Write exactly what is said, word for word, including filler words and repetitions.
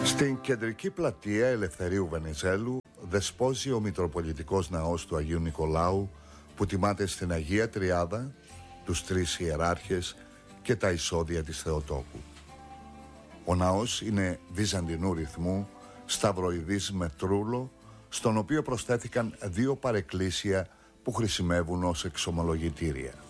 Στην κεντρική πλατεία Ελευθερίου Βενιζέλου δεσπόζει ο Μητροπολιτικός Ναός του Αγίου Νικολάου, που τιμάται στην Αγία Τριάδα, τους τρεις ιεράρχες και τα εισόδια της Θεοτόκου. Ο ναός είναι βυζαντινού ρυθμού, σταυροειδής με τρούλο, στον οποίο προσθέθηκαν δύο παρεκκλήσια που χρησιμεύουν ως εξομολογητήρια.